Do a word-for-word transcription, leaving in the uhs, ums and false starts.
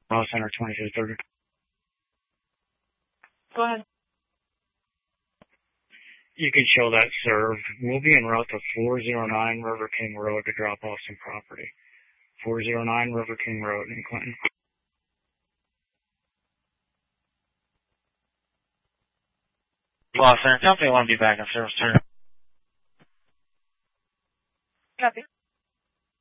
Ross Center twenty-two thirty. Go ahead. You can show that, sir. We'll be en route to four oh nine River King Road to drop off some property. four oh nine River King Road in Clinton. Ross Center Company, I want to be back in service, sir.